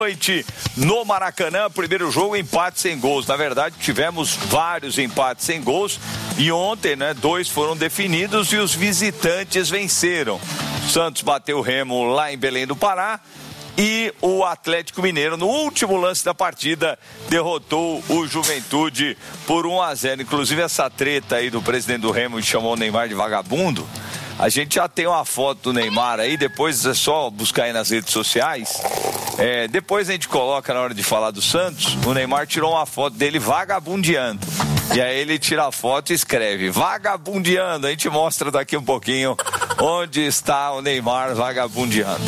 Noite no Maracanã, primeiro jogo, empate sem gols. Na verdade, tivemos vários empates sem gols e ontem, 2 foram definidos e os visitantes venceram. Santos bateu o Remo lá em Belém do Pará e o Atlético Mineiro, no último lance da partida, derrotou o Juventude por 1-0. Inclusive, essa treta aí do presidente do Remo que chamou o Neymar de vagabundo. A gente já tem uma foto do Neymar aí, depois é só buscar aí nas redes sociais. Depois a gente coloca na hora de falar do Santos, o Neymar tirou uma foto dele vagabundeando. E aí ele tira a foto e escreve vagabundeando. A gente mostra daqui um pouquinho onde está o Neymar vagabundeando.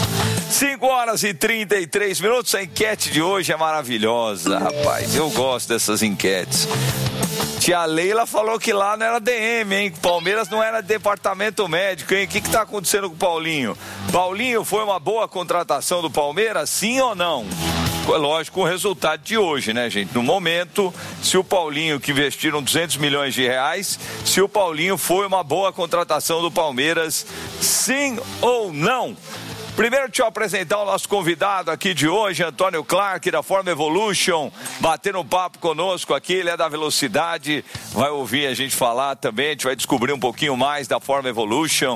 5h33. A enquete de hoje é maravilhosa, rapaz. Eu gosto dessas enquetes. Tia Leila falou que lá não era DM, hein? Palmeiras não era departamento médico, hein? O que tá acontecendo com o Paulinho? Paulinho foi uma boa contratação do Palmeiras, sim ou não? Lógico, o resultado de hoje, né, gente? No momento, se o Paulinho, que investiram 200 milhões de reais, se o Paulinho foi uma boa contratação do Palmeiras, sim ou não? Primeiro, deixa eu apresentar o nosso convidado aqui de hoje, Antônio Clark, da Forma Evolution, batendo um papo conosco aqui, ele é da Velocidade, vai ouvir a gente falar também, a gente vai descobrir um pouquinho mais da Forma Evolution,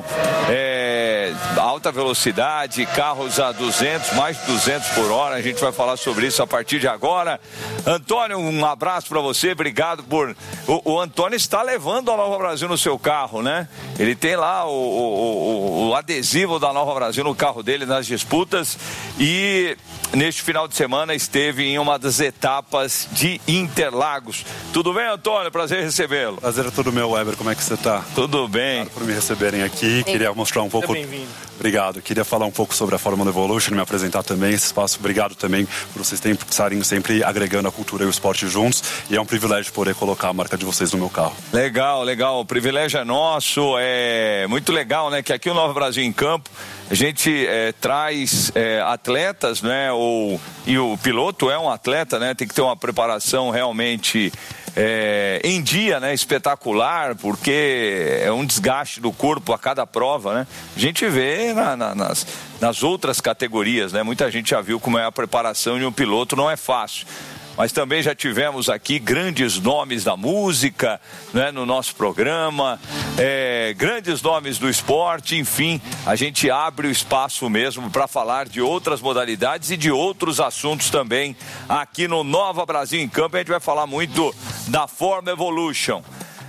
alta velocidade, carros a 200, mais de 200 por hora, a gente vai falar sobre isso a partir de agora. Antônio, um abraço para você, obrigado por... O Antônio está levando a Nova Brasil no seu carro, né? Ele tem lá o adesivo da Nova Brasil no carro dele nas disputas e neste final de semana esteve em uma das etapas de Interlagos. Tudo bem, Antônio? Prazer recebê-lo. Prazer é todo meu, Weber. Como é que você está? Tudo bem. Obrigado por me receberem aqui. Queria mostrar um pouco... Bem-vindo. Obrigado. Queria falar um pouco sobre a Fórmula Evolution, me apresentar também esse espaço. Obrigado também por vocês estarem sempre agregando a cultura e o esporte juntos. E é um privilégio poder colocar a marca de vocês no meu carro. Legal, legal. O privilégio é nosso. É muito legal, né? Que aqui o Nova Brasil em Campo, a gente traz atletas, né? E o piloto é um atleta, né? Tem que ter uma preparação realmente em dia, né? Espetacular, porque é um desgaste do corpo a cada prova, né? A gente vê nas outras categorias, né? Muita gente já viu como é a preparação de um piloto, não é fácil. Mas também já tivemos aqui grandes nomes da música, né, no nosso programa, grandes nomes do esporte, enfim, a gente abre o espaço mesmo para falar de outras modalidades e de outros assuntos também aqui no Nova Brasil em Campo. A gente vai falar muito da Forma Evolution.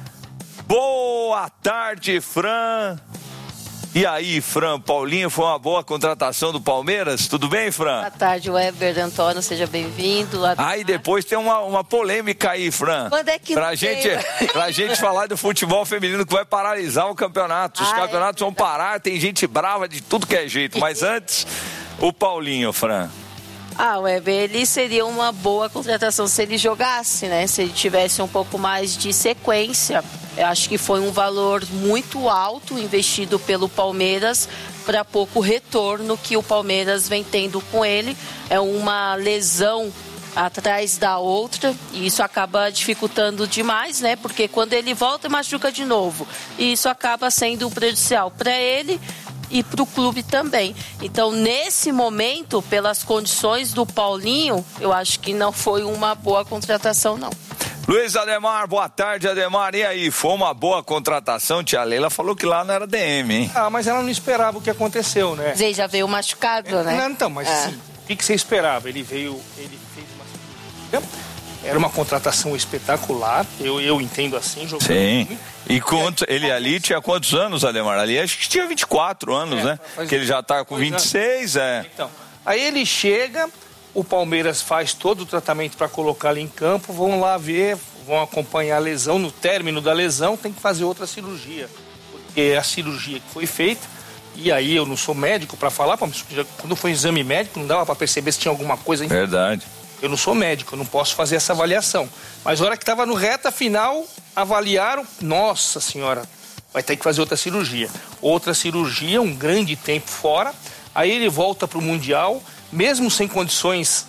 Boa tarde, Fran. E aí, Fran, Paulinho foi uma boa contratação do Palmeiras? Tudo bem, Fran? Boa tarde, Weber, Antônio, seja bem-vindo. Aí depois tem uma polêmica aí, Fran. Quando é que pra gente falar do futebol feminino que vai paralisar o campeonato. Os campeonatos vão parar, tem gente brava de tudo que é jeito. Mas antes, o Paulinho, Fran. Weber, ele seria uma boa contratação se ele jogasse, né? Se ele tivesse um pouco mais de sequência. Eu acho que foi um valor muito alto investido pelo Palmeiras para pouco retorno que o Palmeiras vem tendo com ele. É uma lesão atrás da outra e isso acaba dificultando demais, né? Porque quando ele volta, machuca de novo. E isso acaba sendo prejudicial para ele e para o clube também. Então, nesse momento, pelas condições do Paulinho, eu acho que não foi uma boa contratação, não. Luiz Ademar, boa tarde, Ademar. E aí, foi uma boa contratação? Tia Leila falou que lá não era DM, hein? Mas ela não esperava o que aconteceu, né? Zé já veio machucado, né? Não, então, mas sim, o que você esperava? Ele fez uma cirurgia, era uma contratação espetacular, eu entendo assim, jogando. Sim. E ele ali tinha quantos anos, Ademar? Ali acho que tinha 24 anos, né? Que ele já tá com 26, Então, aí ele chega, o Palmeiras faz todo o tratamento para colocar ele em campo, vão lá ver, vão acompanhar a lesão, no término da lesão tem que fazer outra cirurgia, porque a cirurgia que foi feita, e aí eu não sou médico para falar, quando foi exame médico não dava para perceber se tinha alguma coisa... Verdade. Eu não sou médico, eu não posso fazer essa avaliação. Mas na hora que estava no reta final, avaliaram, nossa senhora, vai ter que fazer outra cirurgia. Outra cirurgia, um grande tempo fora, aí ele volta para o Mundial, mesmo sem condições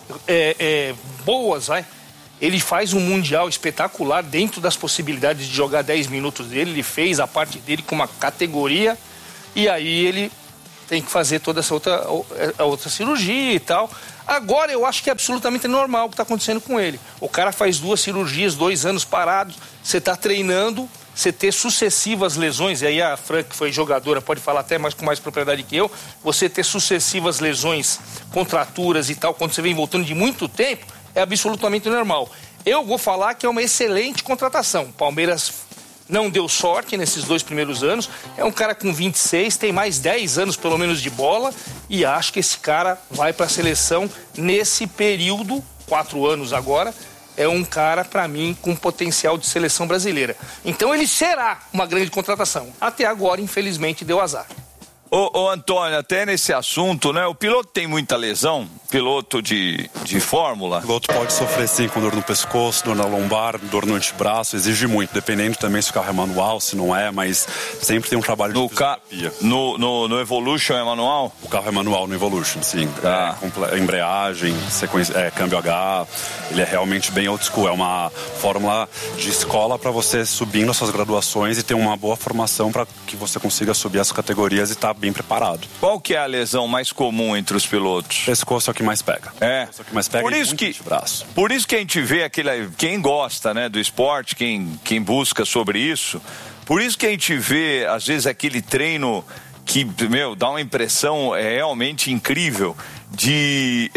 boas, ele faz um Mundial espetacular dentro das possibilidades de jogar 10 minutos dele, ele fez a parte dele com uma categoria, e aí ele tem que fazer toda essa outra cirurgia e tal. Agora eu acho que é absolutamente normal o que está acontecendo com ele. O cara faz 2 cirurgias, 2 anos parados, você está treinando, você ter sucessivas lesões, e aí a Fran, que foi jogadora, pode falar até mais com mais propriedade que eu, você ter sucessivas lesões, contraturas e tal, quando você vem voltando de muito tempo, é absolutamente normal. Eu vou falar que é uma excelente contratação. O Palmeiras não deu sorte nesses 2 primeiros anos. É um cara com 26, tem mais 10 anos pelo menos de bola e acho que esse cara vai para a seleção nesse período, 4 anos agora, é um cara, para mim, com potencial de seleção brasileira. Então ele será uma grande contratação. Até agora, infelizmente, deu azar. Ô Antônio, até nesse assunto, né? O piloto tem muita lesão? Piloto de Fórmula? O piloto pode sofrer sim com dor no pescoço, dor na lombar, dor no antebraço, exige muito, dependendo também se o carro é manual, se não é, mas sempre tem um trabalho de fisioterapia. No Evolution é manual? O carro é manual no Evolution, sim. Tá. Embreagem, câmbio H, ele é realmente bem old school, é uma fórmula de escola para você subir nas suas graduações e ter uma boa formação para que você consiga subir as categorias e estar bem preparado. Qual que é a lesão mais comum entre os pilotos? Pescoço é o que mais pega. É. Pescoço é o que mais pega. Por isso que a gente vê quem gosta, né, do esporte, quem busca sobre isso, por isso que a gente vê às vezes aquele treino que, dá uma impressão realmente incrível de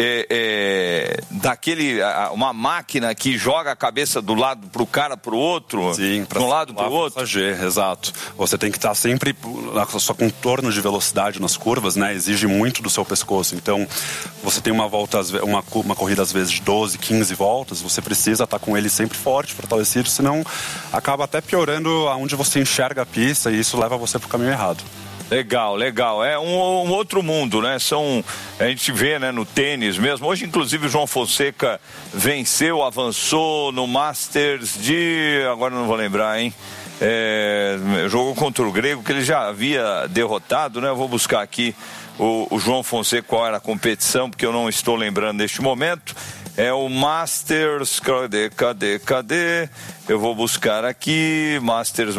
uma máquina que joga a cabeça do lado pro cara pro outro, sim, de um lado pro outro. Exato. Você tem que estar sempre na sua contorno de velocidade nas curvas, né? Exige muito do seu pescoço. Então, você tem uma corrida às vezes de 12, 15 voltas, você precisa estar com ele sempre forte, fortalecido, senão acaba até piorando aonde você enxerga a pista e isso leva você pro caminho errado. Legal. É um outro mundo, né? A gente vê, né, no tênis mesmo. Hoje, inclusive, o João Fonseca venceu, avançou no Masters agora não vou lembrar, hein? Jogou contra o grego, que ele já havia derrotado, né? Eu vou buscar aqui o João Fonseca, qual era a competição, porque eu não estou lembrando neste momento. É o Masters, cadê? Eu vou buscar aqui, Masters.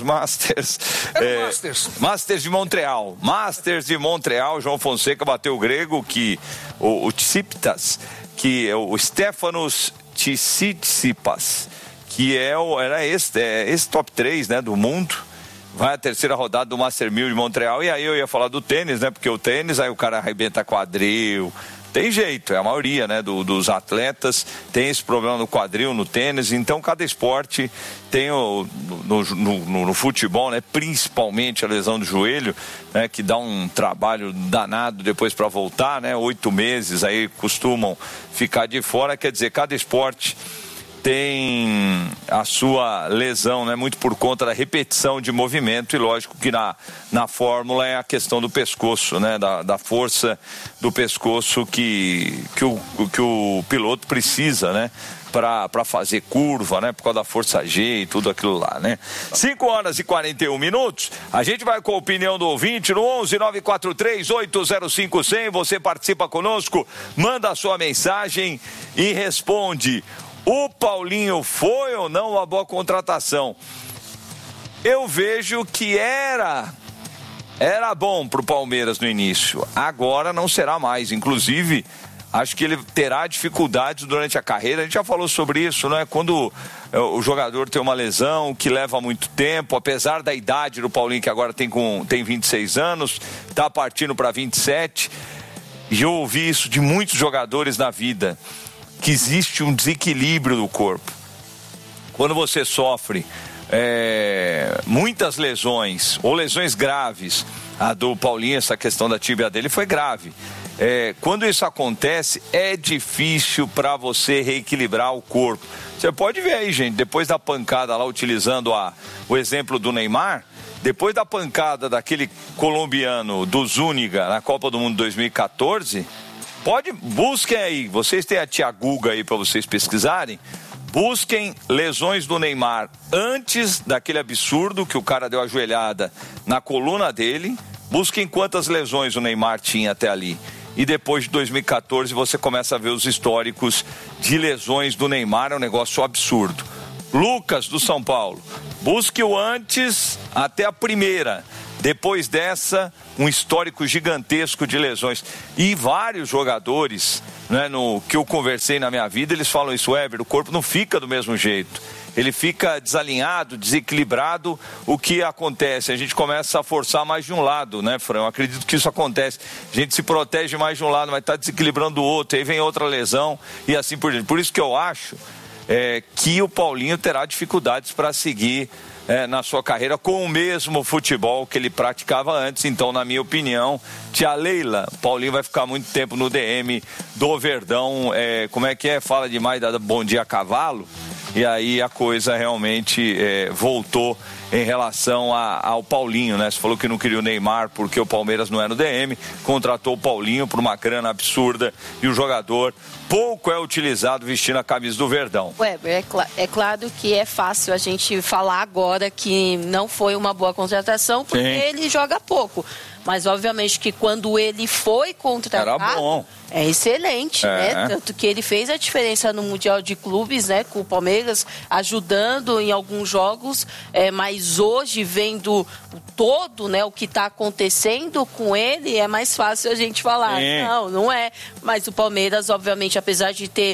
Masters de Montreal. João Fonseca bateu o grego, o Tsitsipas, que é o Stefanos Tsitsipas, que era esse top 3, né, do mundo. Vai a terceira rodada do Master 1000 de Montreal, e aí eu ia falar do tênis, né, porque o tênis, aí o cara arrebenta quadril. Tem jeito, é a maioria, né, dos atletas tem esse problema no quadril, no tênis. Então cada esporte tem no futebol, né, principalmente a lesão do joelho, né, que dá um trabalho danado depois para voltar, né, 8 meses aí costumam ficar de fora. Quer dizer, cada esporte tem a sua lesão, né, muito por conta da repetição de movimento, e lógico que na Fórmula é a questão do pescoço, né, da força do pescoço que o piloto precisa, né, para fazer curva, né, por causa da força G e tudo aquilo lá, né. 5h41, a gente vai com a opinião do ouvinte no 11-943-805-100, você participa conosco, manda a sua mensagem e responde: o Paulinho foi ou não uma boa contratação? Eu vejo que era bom para o Palmeiras no início. Agora não será mais. Inclusive, acho que ele terá dificuldades durante a carreira. A gente já falou sobre isso, né? Quando o jogador tem uma lesão que leva muito tempo, apesar da idade do Paulinho, que agora tem 26 anos, está partindo para 27. E eu ouvi isso de muitos jogadores na vida, que existe um desequilíbrio do corpo. Quando você sofre muitas lesões, ou lesões graves, a do Paulinho, essa questão da tíbia dele foi grave. Quando isso acontece, é difícil para você reequilibrar o corpo. Você pode ver aí, gente, depois da pancada lá, utilizando o exemplo do Neymar, depois da pancada daquele colombiano, do Zúñiga, na Copa do Mundo 2014... busquem aí, vocês têm a tia Guga aí para vocês pesquisarem, busquem lesões do Neymar antes daquele absurdo que o cara deu a joelhada na coluna dele, busquem quantas lesões o Neymar tinha até ali, e depois de 2014 você começa a ver os históricos de lesões do Neymar, é um negócio absurdo. Lucas, do São Paulo, busque o antes até a primeira. Depois dessa, um histórico gigantesco de lesões. E vários jogadores né, no que eu conversei na minha vida, eles falam isso, Weber, o corpo não fica do mesmo jeito. Ele fica desalinhado, desequilibrado. O que acontece? A gente começa a forçar mais de um lado, né, Fran? Eu acredito que isso acontece. A gente se protege mais de um lado, mas está desequilibrando o outro, aí vem outra lesão e assim por diante. Por isso que eu acho que o Paulinho terá dificuldades para seguir na sua carreira com o mesmo futebol que ele praticava antes. Então, na minha opinião, tia Leila, Paulinho vai ficar muito tempo no DM do Verdão. Como é que é? Fala demais da Bom Dia Cavalo. E aí a coisa realmente voltou em relação ao Paulinho, né? Você falou que não queria o Neymar porque o Palmeiras não é no DM, contratou o Paulinho por uma grana absurda e o jogador pouco é utilizado vestindo a camisa do Verdão. Weber, é claro que é fácil a gente falar agora que não foi uma boa contratação porque ele joga pouco. Mas, obviamente, que quando ele foi contratado, era bom. É excelente, né? Tanto que ele fez a diferença no Mundial de Clubes, né? Com o Palmeiras, ajudando em alguns jogos. Mas hoje, vendo todo, né? O que está acontecendo com ele, é mais fácil a gente falar. Não é. Mas o Palmeiras, obviamente, apesar de ter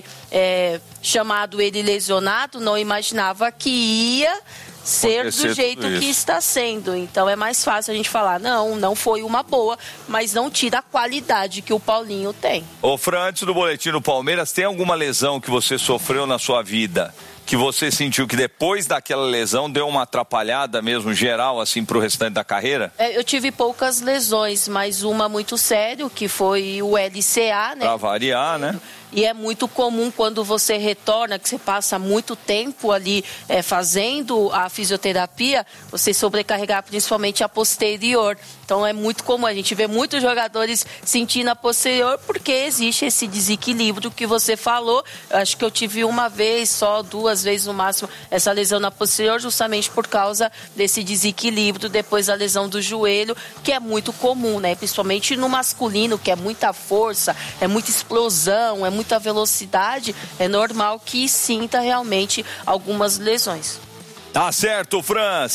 chamado ele lesionado, não imaginava que ia ser do jeito que está sendo. Então é mais fácil a gente falar, não foi uma boa, mas não tira a qualidade que o Paulinho tem. Ô Fran, antes do boletim do Palmeiras, tem alguma lesão que você sofreu na sua vida, que você sentiu que depois daquela lesão deu uma atrapalhada mesmo geral, assim, pro restante da carreira? Eu tive poucas lesões, mas uma muito séria, que foi o LCA, né? Pra variar, né? E é muito comum quando você retorna, que você passa muito tempo ali fazendo a fisioterapia, você sobrecarregar principalmente a posterior. Então é muito comum, a gente vê muitos jogadores sentindo a posterior porque existe esse desequilíbrio que você falou. Eu acho que eu tive uma vez só, 2 vezes no máximo, essa lesão na posterior, justamente por causa desse desequilíbrio depois da lesão do joelho, que é muito comum, né? Principalmente no masculino, que é muita força, é muita explosão, é muita velocidade, é normal que sinta realmente algumas lesões. Tá certo, Fran.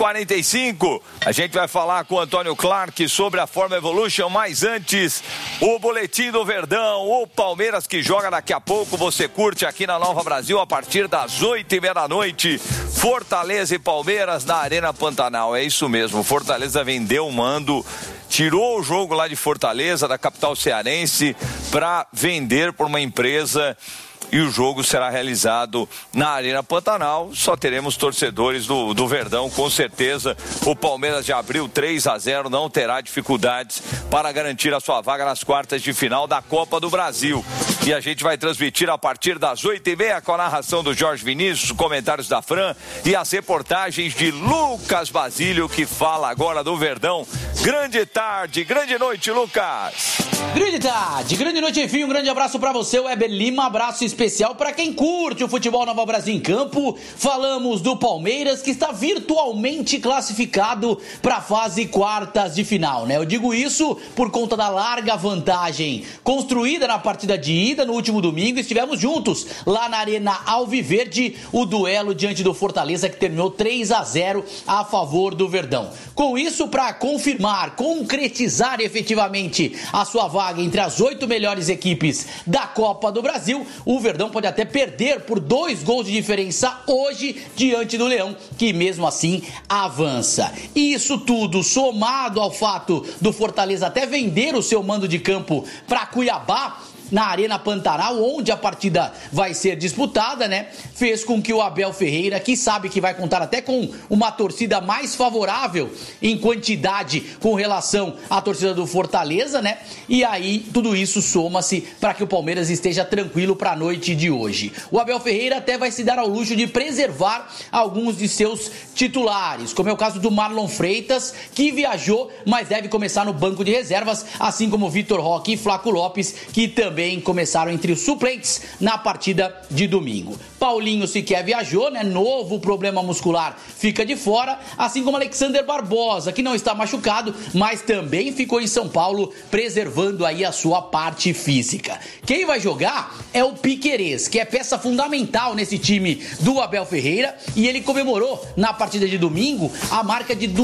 5h45. A gente vai falar com o Antônio Clark sobre a Forma Evolution, mas antes, o boletim do Verdão, o Palmeiras que joga daqui a pouco, você curte aqui na Nova Brasil a partir das 8h30 da noite. Fortaleza e Palmeiras na Arena Pantanal. É isso mesmo, Fortaleza vendeu o mando, tirou o jogo lá de Fortaleza, da capital cearense, para vender por uma empresa. E o jogo será realizado na Arena Pantanal. Só teremos torcedores do Verdão, com certeza. O Palmeiras já abriu 3-0, não terá dificuldades para garantir a sua vaga nas quartas de final da Copa do Brasil. E a gente vai transmitir a partir das 8h30 com a narração do Jorge Vinícius, comentários da Fran e as reportagens de Lucas Basílio, que fala agora do Verdão. Grande tarde, grande noite, Lucas. Grande tarde, grande noite, enfim, um grande abraço para você, Weber Lima, abraço especial para quem curte o futebol Nova Brasil em campo. Falamos do Palmeiras, que está virtualmente classificado para a fase quartas de final, né? Eu digo isso por conta da larga vantagem construída na partida de ida no último domingo. Estivemos juntos lá na Arena Alviverde, o duelo diante do Fortaleza, que terminou 3-0 a favor do Verdão. Com isso, para confirmar, concretizar efetivamente a sua vaga entre as 8 melhores equipes da Copa do Brasil, o Verdão pode até perder por 2 gols de diferença hoje diante do Leão, que mesmo assim avança. E isso tudo somado ao fato do Fortaleza até vender o seu mando de campo para Cuiabá, na Arena Pantanal, onde a partida vai ser disputada, né? Fez com que o Abel Ferreira, que sabe que vai contar até com uma torcida mais favorável em quantidade com relação à torcida do Fortaleza, né? E aí tudo isso soma-se para que o Palmeiras esteja tranquilo para a noite de hoje. O Abel Ferreira até vai se dar ao luxo de preservar alguns de seus titulares, como é o caso do Marlon Freitas, que viajou, mas deve começar no banco de reservas, assim como Vitor Roque e Flaco Lopes, que também começaram entre os suplentes na partida de domingo. Paulinho sequer viajou, né? Novo problema muscular, fica de fora, assim como Alexander Barbosa, que não está machucado, mas também ficou em São Paulo, preservando aí a sua parte física. Quem vai jogar é o Piquerez, que é peça fundamental nesse time do Abel Ferreira, e ele comemorou na partida de domingo a marca de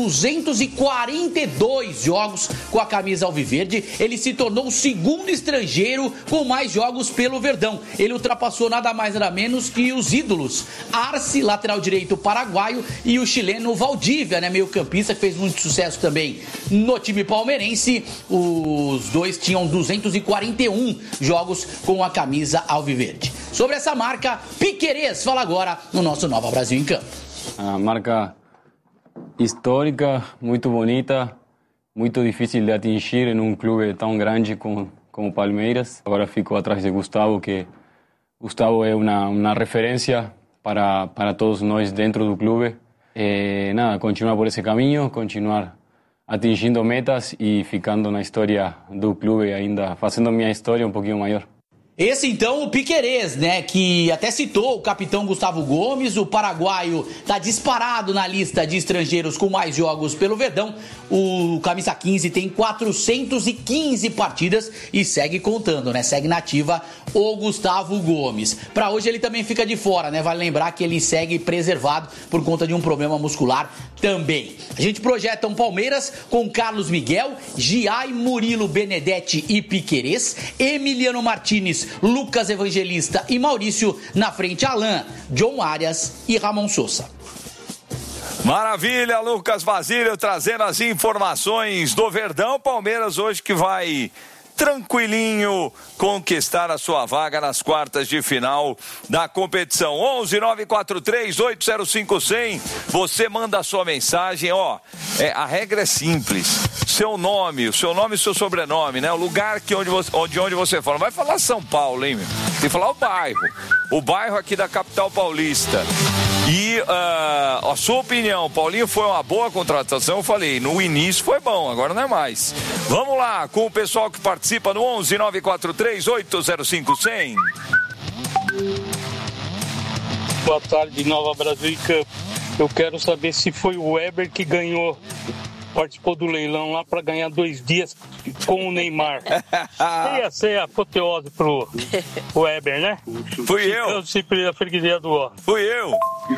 242 jogos com a camisa alviverde. Ele se tornou o segundo estrangeiro com mais jogos pelo Verdão. Ele ultrapassou nada mais nada menos que os ídolos Arce, lateral direito paraguaio, e o chileno Valdívia, né, meio campista, que fez muito sucesso também no time palmeirense. Os dois tinham 241 jogos com a camisa alviverde. Sobre essa marca, Piquerez fala agora no nosso Nova Brasil em Campo. Uma marca histórica, muito bonita, muito difícil de atingir em um clube tão grande como Palmeiras. Agora fico atrás de Gustavo, que Gustavo é uma referência para todos nós dentro do clube. Continuar por esse caminho, continuar atingindo metas e ficando na história do clube ainda, fazendo minha história um pouquinho maior. Esse então o Piquerez, né, que até citou o capitão Gustavo Gomes, o paraguaio está disparado na lista de estrangeiros com mais jogos pelo Verdão. O camisa 15 tem 415 partidas e segue contando, né, segue na ativa o Gustavo Gomes. Para hoje ele também fica de fora, né, vale lembrar que ele segue preservado por conta de um problema muscular também. A gente projeta um Palmeiras com Carlos Miguel, Giai, Murilo, Benedetti e Piquerez, Emiliano Martínez, Lucas Evangelista e Maurício, na frente Alain, John Arias e Ramon Sousa. Maravilha, Lucas Basílio trazendo as informações do Verdão. Palmeiras hoje que vai tranquilinho conquistar a sua vaga nas quartas de final da competição. 11-943-805-100. Você manda a sua mensagem, a regra é simples. Seu nome e seu sobrenome, né? O lugar que onde você fala. Vai falar São Paulo, hein, meu? Tem que falar o bairro aqui da capital paulista. E a sua opinião, Paulinho, foi uma boa contratação? Eu falei, no início foi bom, agora não é mais. Vamos lá com o pessoal que participa no 11-943-805-100. Boa tarde, Nova Brasil e Campo. Eu quero saber se foi o Weber que participou do leilão lá para ganhar 2 dias com o Neymar. Ia ser a apoteose pro Weber, né? Fui eu. Da freguesia do Ó. Fui eu.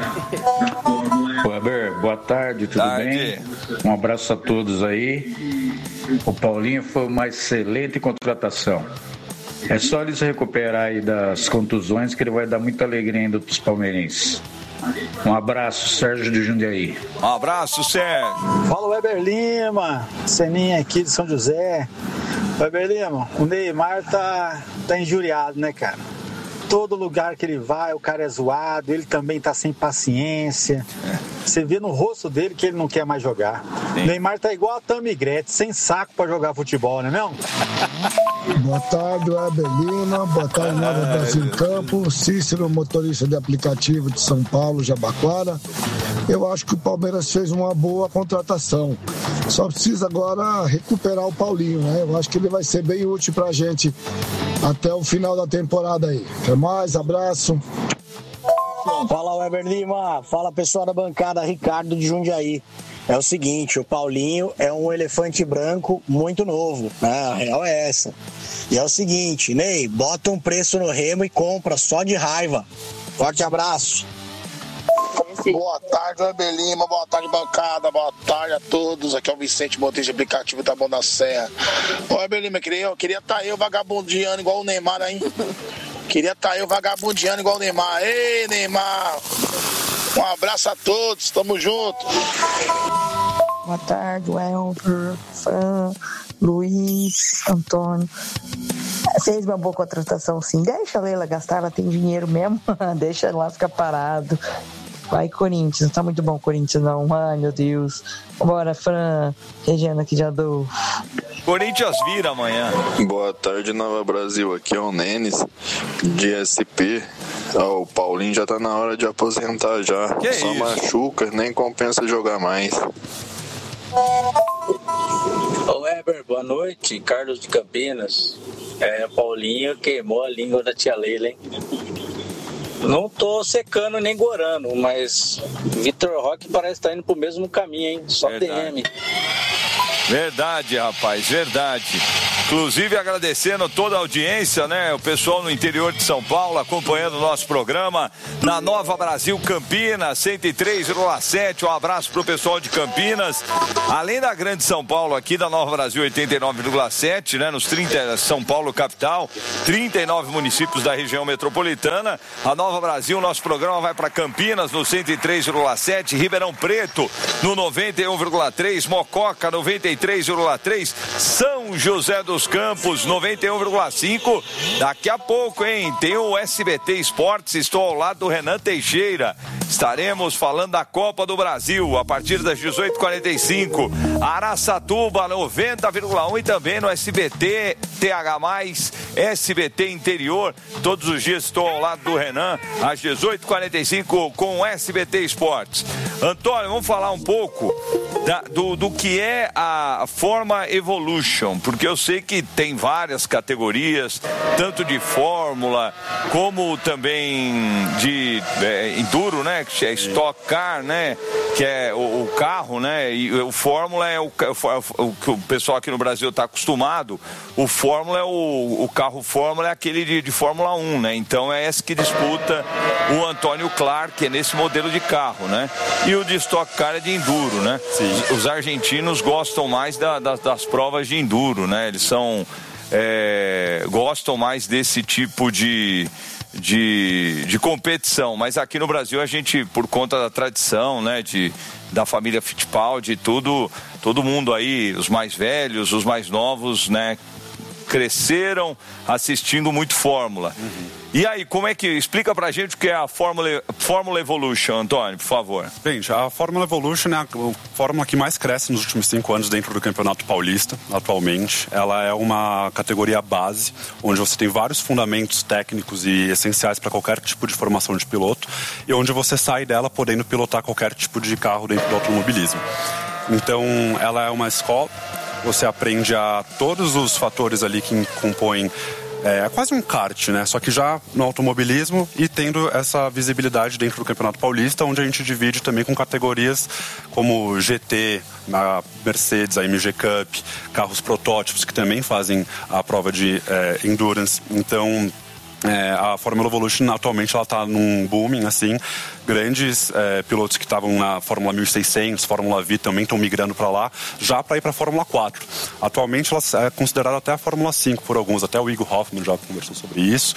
Weber, boa tarde, tudo bem? Um abraço a todos aí. O Paulinho foi uma excelente contratação. É só ele se recuperar aí das contusões que ele vai dar muita alegria ainda pros palmeirenses. Um abraço, Sérgio de Jundiaí. Um abraço, Sérgio. Fala, Weber Lima, Seninha aqui de São José. Weber Lima, o Neymar tá injuriado, né, cara? Todo lugar que ele vai, o cara é zoado, ele também tá sem paciência. Você vê no rosto dele que ele não quer mais jogar. Sim. O Neymar tá igual a Tammy Gretchen, sem saco pra jogar futebol, não é mesmo? Boa tarde, Weber Lima. Boa tarde, Nova Brasil em Campo. Cícero, motorista de aplicativo de São Paulo, Jabaquara. Eu acho que o Palmeiras fez uma boa contratação. Só precisa agora recuperar o Paulinho, né? Eu acho que ele vai ser bem útil pra gente até o final da temporada aí. Até mais, abraço. Fala, Weber Lima. Fala, pessoal da bancada, Ricardo de Jundiaí. É o seguinte, o Paulinho é um elefante branco muito novo, né? A real é essa. E é o seguinte, Ney, bota um preço no Remo e compra só de raiva. Forte abraço. Boa tarde, Weber Lima, boa tarde, bancada, boa tarde a todos. Aqui é o Vicente, motorista de aplicativo da Bom da Serra. Ô, Weber Lima, eu queria estar eu vagabundeando igual o Neymar, hein? Queria estar eu vagabundeando igual o Neymar. Ei, Neymar! Um abraço a todos, tamo junto. Boa tarde, Welber, Fran, Luiz, Antônio. Fez uma boa contratação, sim. Deixa a Leila gastar, ela tem dinheiro mesmo. Deixa ela ficar parado. Vai, Corinthians. Não tá muito bom, Corinthians, não. Ai, meu Deus. Bora, Fran. Regina aqui de Adolfo. Corinthians vira amanhã. Boa tarde, Nova Brasil. Aqui é o Nenes, de SP. O Paulinho já tá na hora de aposentar já. Que só isso? machuca, nem compensa jogar mais. Ô Weber, boa noite. Carlos de Campinas. Paulinho queimou a língua da tia Leila, hein? Não tô secando nem gorando, mas Vitor Roque parece estar indo pro mesmo caminho, hein? Só Verdade. DM. Verdade, rapaz, verdade. Inclusive agradecendo toda a audiência, né? O pessoal no interior de São Paulo acompanhando o nosso programa na Nova Brasil Campinas, 103,7. Um abraço pro pessoal de Campinas. Além da Grande São Paulo aqui da Nova Brasil 89,7, né? Nos 30, São Paulo capital, 39 municípios da região metropolitana. A Nova Brasil, nosso programa vai para Campinas no 103,7, Ribeirão Preto no 91,3, Mococa 93,3, São José dos Campos 91,5. Daqui a pouco, hein, tem o SBT Esportes, estou ao lado do Renan Teixeira. Estaremos falando da Copa do Brasil a partir das 18h45. Araçatuba 90,1 e também no SBT TH+, SBT Interior. Todos os dias estou ao lado do Renan às 18h45 com o SBT Esportes. Antônio, vamos falar um pouco do que é a Fórmula Evolution, porque eu sei que tem várias categorias, tanto de Fórmula como também de Enduro, né? Que é Stock Car, né? Que é o carro, né? E o Fórmula é o que o pessoal aqui no Brasil está acostumado. O Fórmula é o carro Fórmula é aquele de Fórmula 1, né? Então é esse que disputa o Antônio Clark, que é nesse modelo de carro, né? E o de Stock Car é de Enduro, né? Sim. Os argentinos gostam mais das provas de Enduro, né? Eles gostam mais desse tipo de competição, mas aqui no Brasil a gente, por conta da tradição, né, da família Fittipaldi, todo mundo aí, os mais velhos, os mais novos, né, cresceram assistindo muito Fórmula. E aí, como é que... Explica pra gente o que é a Fórmula Evolution, Antônio, por favor. Gente, a Fórmula Evolution é a fórmula que mais cresce nos últimos 5 anos dentro do Campeonato Paulista, atualmente. Ela é uma categoria base, onde você tem vários fundamentos técnicos e essenciais para qualquer tipo de formação de piloto, e onde você sai dela podendo pilotar qualquer tipo de carro dentro do automobilismo. Então, ela é uma escola, você aprende a todos os fatores ali que compõem... É quase um kart, né? Só que já no automobilismo e tendo essa visibilidade dentro do Campeonato Paulista, onde a gente divide também com categorias como GT, a Mercedes, a MG Cup, carros protótipos que também fazem a prova de endurance. Então, a Fórmula Evolution atualmente ela está num booming, assim, grandes pilotos que estavam na Fórmula 1600, Fórmula V também estão migrando para lá, já para ir para a Fórmula 4. Atualmente ela é considerada até a Fórmula 5 por alguns, até o Igor Hoffman já conversou sobre isso,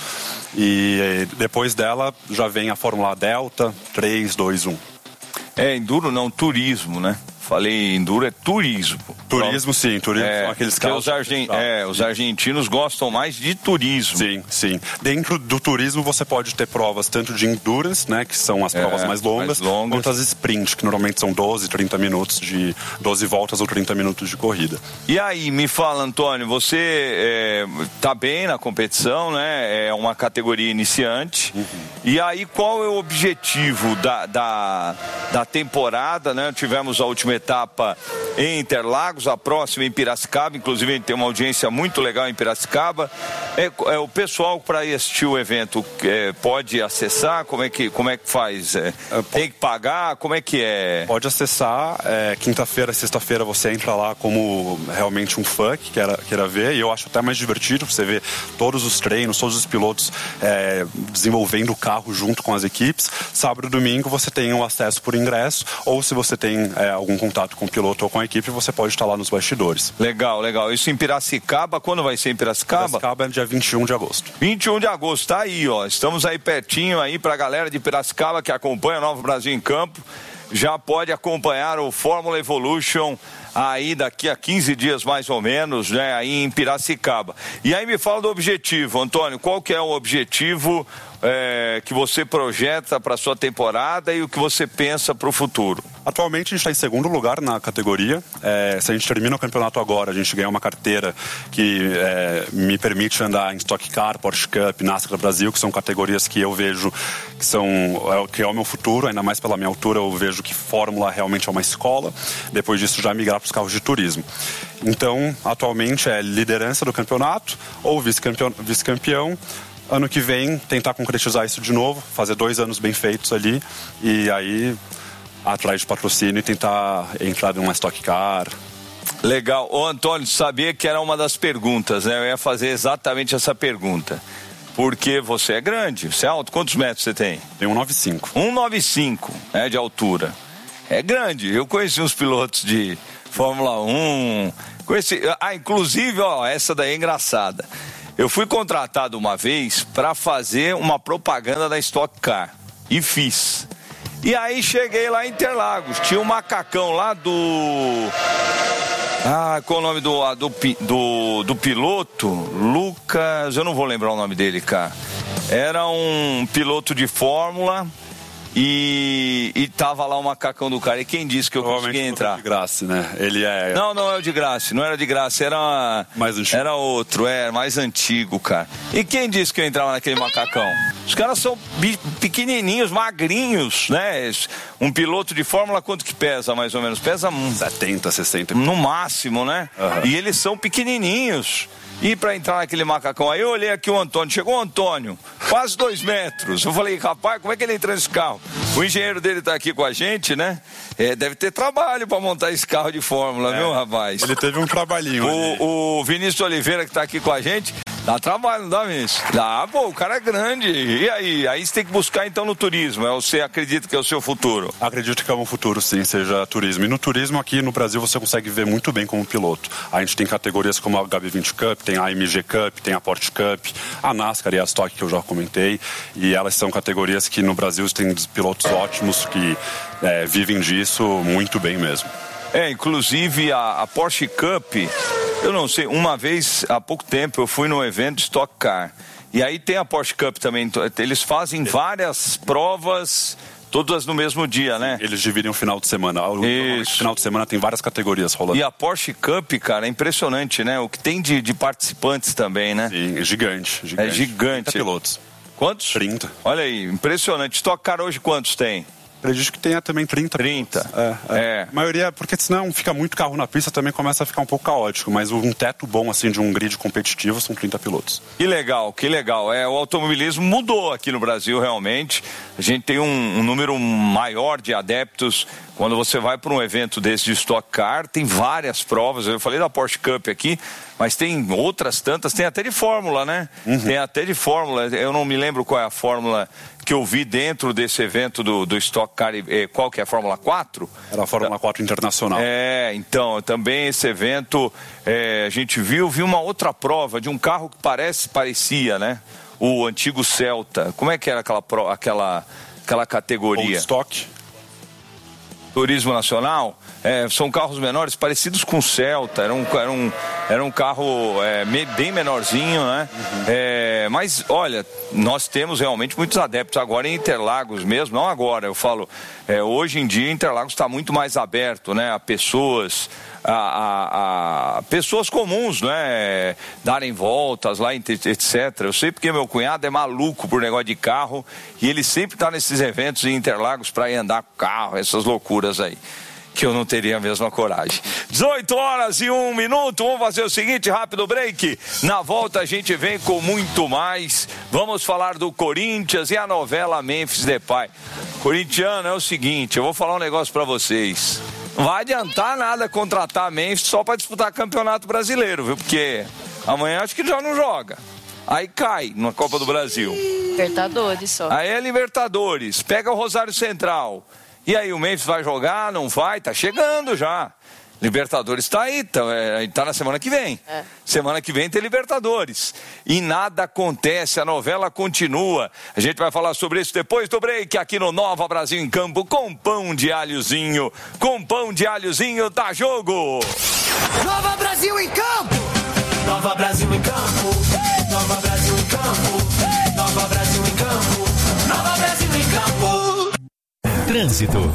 e depois dela já vem a Fórmula Delta, 3, 2, 1. Enduro não, turismo, né? Falei enduro, é turismo. Turismo, sim. Turismo são aqueles carros. Os argentinos gostam mais de turismo. Sim, sim. Dentro do turismo você pode ter provas tanto de endurance, né, que são as provas mais longas, quanto as sprint, que normalmente são 12, 30 minutos de 12 voltas ou 30 minutos de corrida. E aí, me fala, Antônio, você tá bem na competição, né? É uma categoria iniciante. E aí, qual é o objetivo da temporada, né? Tivemos a última etapa em Interlagos, a próxima em Piracicaba, inclusive a gente tem uma audiência muito legal em Piracicaba. O pessoal para ir assistir o evento pode acessar? Como é que faz? Tem que pagar? Como é que é? Pode acessar, quinta-feira, sexta-feira você entra lá como realmente um fã que queira ver, e eu acho até mais divertido você ver todos os treinos, todos os pilotos desenvolvendo o carro junto com as equipes. Sábado e domingo você tem o acesso por ingresso, ou se você tem algum contato com o piloto ou com a equipe, você pode estar lá nos bastidores. Legal, legal. Isso em Piracicaba, quando vai ser em Piracicaba? Piracicaba é dia 21 de agosto. 21 de agosto, tá aí, ó. Estamos aí pertinho aí pra galera de Piracicaba que acompanha o Nova Brasil em Campo. Já pode acompanhar o Fórmula Evolution aí daqui a 15 dias mais ou menos, né, aí em Piracicaba. E aí me fala do objetivo, Antônio, qual que é o objetivo que você projeta para a sua temporada e o que você pensa para o futuro? Atualmente a gente está em segundo lugar na categoria. Se a gente termina o campeonato agora, a gente ganha uma carteira que me permite andar em Stock Car, Porsche Cup, NASCAR Brasil, que são categorias que eu vejo que é o meu futuro, ainda mais pela minha altura, eu vejo que Fórmula realmente é uma escola. Depois disso já migrar para os carros de turismo. Então, atualmente é liderança do campeonato ou vice-campeão. Ano que vem, tentar concretizar isso de novo, fazer 2 anos bem feitos ali, e aí atrás de patrocínio e tentar entrar numa Stock Car. Legal. Ô, Antônio, sabia que era uma das perguntas, né? Eu ia fazer exatamente essa pergunta. Porque você é grande, você é alto. Quantos metros você tem? Tem 1,95. 1,95, né, de altura. É grande. Eu conheci uns pilotos de Fórmula 1. Inclusive, ó, essa daí é engraçada. Eu fui contratado uma vez para fazer uma propaganda da Stock Car. E fiz. E aí cheguei lá em Interlagos. Tinha um macacão lá do... qual o nome do piloto? Lucas, eu não vou lembrar o nome dele, cara. Era um piloto de Fórmula e tava lá o macacão do cara. E quem disse que eu consegui entrar? De graça, né? Ele é... Não é o de graça, não era de graça, mais antigo. Era outro, mais antigo, cara. E quem disse que eu entrava naquele macacão? Os caras são pequenininhos, magrinhos, né? Um piloto de Fórmula, quanto que pesa, mais ou menos? Pesa 70, 60. No máximo, né? Uhum. E eles são pequenininhos. E para entrar naquele macacão, aí eu olhei aqui o Antônio, chegou o Antônio, quase 2 metros. Eu falei, rapaz, como é que ele entrou nesse carro? O engenheiro dele tá aqui com a gente, né? Deve ter trabalho para montar esse carro de Fórmula, viu, rapaz? Ele teve um trabalhinho. O Vinícius Oliveira, que tá aqui com a gente, dá trabalho, não dá, Vinícius? Dá, pô, o cara é grande. E aí? Aí você tem que buscar, então, no turismo. Você acredita que é o seu futuro? Acredito que é um futuro, sim, seja turismo. E no turismo, aqui no Brasil, você consegue ver muito bem como piloto. A gente tem categorias como a HB20 Cup, tem a AMG Cup, tem a Porsche Cup, a NASCAR e a Stock, que eu já comentei. E elas são categorias que no Brasil tem pilotos ótimos que vivem disso muito bem mesmo. Inclusive a Porsche Cup, eu não sei, uma vez, há pouco tempo, eu fui num evento de Stock Car. E aí tem a Porsche Cup também, eles fazem várias provas, todas no mesmo dia, né? Eles dividem o final de semana. O final de semana tem várias categorias rolando. E a Porsche Cup, cara, é impressionante, né? O que tem de participantes também, né? Sim, é gigante. É gigante. 30 pilotos. Quantos? 30. Olha aí, impressionante. Stock Car hoje quantos tem? Acredito que tenha também 30. 30. A maioria, porque senão fica muito carro na pista, também começa a ficar um pouco caótico. Mas um teto bom, assim, de um grid competitivo são 30 pilotos. Que legal, que legal. O automobilismo mudou aqui no Brasil, realmente. A gente tem um número maior de adeptos. Quando você vai para um evento desse de Stock Car, tem várias provas. Eu falei da Porsche Cup aqui, mas tem outras tantas. Tem até de Fórmula, né? Uhum. Tem até de Fórmula. Eu não me lembro qual é a Fórmula que eu vi dentro desse evento do Stock Car. Qual que é a Fórmula 4? Era a Fórmula 4 Internacional. Então, também esse evento, a gente viu uma outra prova de um carro que parecia, né? O antigo Celta. Como é que era aquela categoria? Old Stock. Turismo Nacional, são carros menores, parecidos com o Celta, era um carro bem menorzinho, né? Uhum. Mas, olha, nós temos realmente muitos adeptos agora em Interlagos mesmo, não agora, eu falo, hoje em dia Interlagos está muito mais aberto, né? A pessoas... A pessoas comuns, né? Darem voltas lá, etc. Eu sei porque meu cunhado é maluco por negócio de carro e ele sempre está nesses eventos em Interlagos para ir andar com carro, essas loucuras aí, que eu não teria a mesma coragem. 18h01, vamos fazer o seguinte, rápido break. Na volta a gente vem com muito mais. Vamos falar do Corinthians e a novela Memphis Depay. Corintiano, é o seguinte, eu vou falar um negócio para vocês. Não vai adiantar nada contratar Memphis só para disputar campeonato brasileiro, viu? Porque amanhã acho que já não joga. Aí cai na Copa do Brasil. Libertadores só. Aí é Libertadores. Pega o Rosário Central. E aí o Memphis vai jogar? Não vai? Tá chegando já. Libertadores tá aí, tá na semana que vem. Semana que vem tem Libertadores. E nada acontece, a novela continua. A gente vai falar sobre isso depois do break aqui no Nova Brasil em Campo com pão de alhozinho. Com pão de alhozinho dá jogo. Nova Brasil em Campo. Nova Brasil em Campo. Nova Brasil em Campo. Nova Brasil em Campo. Nova Brasil em Campo. Trânsito.